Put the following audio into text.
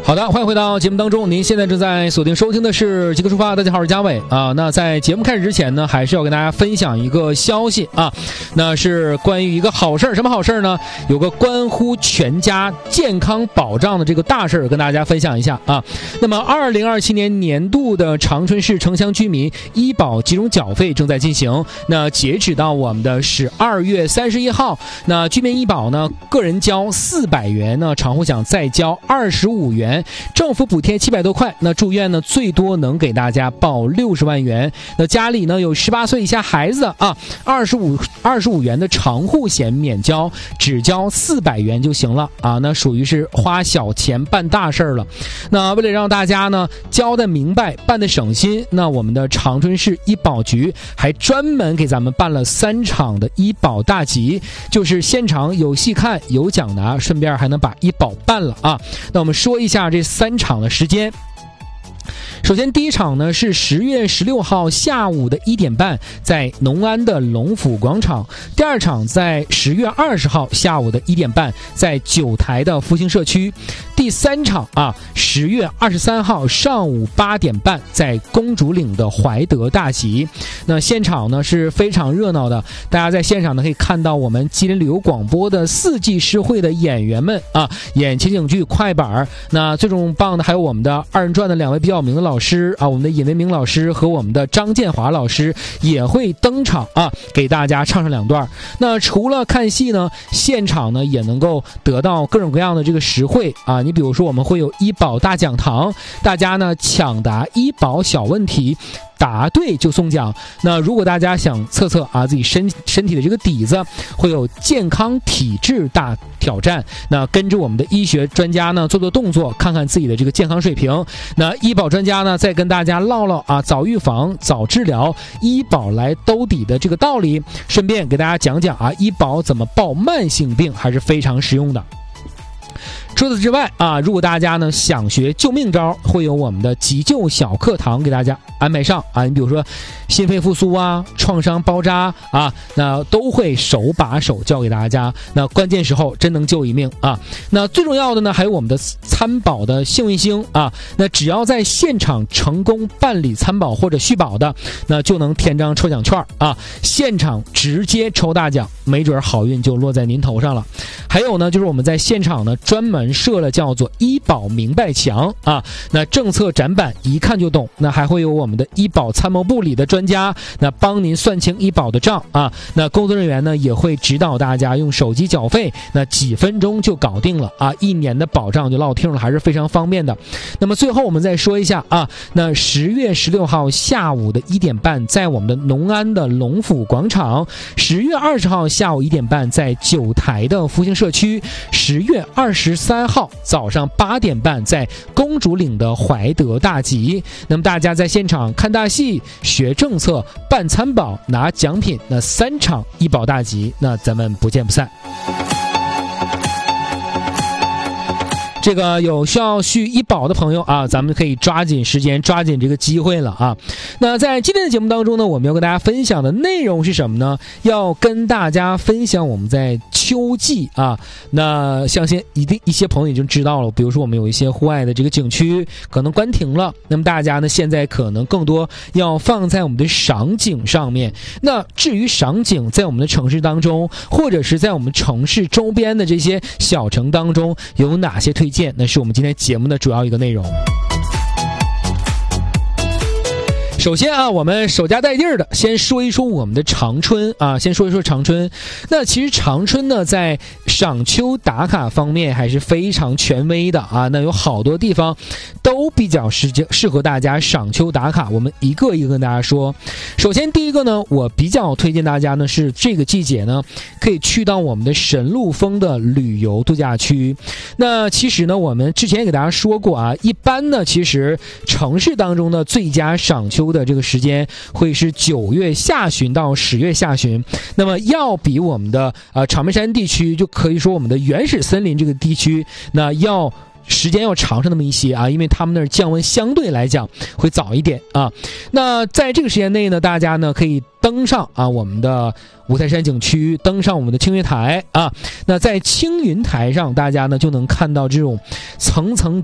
好的，欢迎回到节目当中。您现在正在锁定收听的是极客出发。大家好，我是嘉伟啊。那在节目开始之前呢，还是要跟大家分享一个消息啊，那是关于一个好事儿。什么好事儿呢？有个关乎全家健康保障的这个大事儿，跟大家分享一下啊。那么2027年年度的长春市城乡居民医保集中缴费正在进行。那截止到我们的12月31号，那居民医保呢，个人交400元呢，厂户想再交25元。政府补贴700多块，那住院呢最多能给大家报60万元。那家里呢有18岁以下孩子的啊，25元的长户险免交，只交400元就行了啊。那属于是花小钱办大事了。那为了让大家呢交得明白，办得省心，那我们的长春市医保局还专门给咱们办了3场的医保大集，就是现场有戏看有奖拿，顺便还能把医保办了啊。那我们说一下这3场的时间。首先第一场呢是10月16号下午的1点半，在农安的龙府广场。第二场在10月20号下午的1点半，在九台的复兴社区。第三场10月23号上午8点半，在公主岭的怀德大集。那现场呢是非常热闹的，大家在现场呢可以看到我们吉林旅游广播的4季诗会的演员们演情景剧快板。那最重磅的还有我们的2人转的2位比较有名的老师我们的尹文明老师和我们的张建华老师也会登场给大家唱上2段。那除了看戏呢，现场呢也能够得到各种各样的这个实惠你比如说我们会有医保大讲堂，大家呢抢答医保小问题，答对就送奖。那如果大家想测测自己身体的这个底子，会有健康体质大挑战。那跟着我们的医学专家呢做动作，看看自己的这个健康水平。那医保专家呢再跟大家唠唠早预防早治疗，医保来兜底的这个道理，顺便给大家讲讲医保怎么报慢性病，还是非常实用的。除此之外如果大家呢想学救命招，会有我们的急救小课堂给大家安排上你比如说心肺复苏创伤包扎那都会手把手教给大家，那关键时候真能救一命那最重要的呢还有我们的参保的幸运星那只要在现场成功办理参保或者续保的，那就能填张抽奖券现场直接抽大奖，没准好运就落在您头上了。还有呢就是我们在现场呢专门设了叫做医保明白墙那政策展板一看就懂。那还会有我们的医保参谋部里的专家，那帮您算清医保的账那工作人员呢也会指导大家用手机缴费，那几分钟就搞定了1年的保障就落听了，还是非常方便的。那么最后我们再说一下那10月16号下午的1点半，在我们的农安的龙府广场；10月20号下午1点半，在九台的复兴社区；10月23号早上8点半，在公主岭的怀德大集。那么大家在现场看大戏、学政策、办参保、拿奖品，那3场医保大集，那咱们不见不散。这个有需要续医保的朋友咱们可以抓紧时间，抓紧这个机会了那在今天的节目当中呢，我们要跟大家分享的内容是什么呢？要跟大家分享我们在秋季那相信一些朋友已经知道了，比如说我们有一些户外的这个景区可能关停了，那么大家呢现在可能更多要放在我们的赏景上面。那至于赏景在我们的城市当中，或者是在我们城市周边的这些小城当中有哪些推荐，那是我们今天节目的主要一个内容。首先我们守家带地儿的先说一说我们的长春先说一说长春。那其实长春呢在赏秋打卡方面还是非常权威的那有好多地方都比较适合大家赏秋打卡，我们一个一个跟大家说。首先第一个呢，我比较推荐大家呢是这个季节呢可以去到我们的神鹿峰的旅游度假区。那其实呢我们之前也给大家说过一般呢其实城市当中的最佳赏秋的这个时间会是9月下旬到10月下旬，那么要比我们的长白山地区，就可以说我们的原始森林这个地区，那要时间要长上那么一些因为他们那儿降温相对来讲会早一点那在这个时间内呢，大家呢可以登上我们的五台山景区，登上我们的青云台那在青云台上，大家呢就能看到这种层层